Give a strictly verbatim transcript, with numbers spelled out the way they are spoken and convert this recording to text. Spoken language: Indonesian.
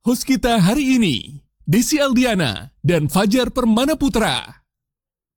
Host kita hari ini, Desi Aldiana dan Fajar Permana Putra.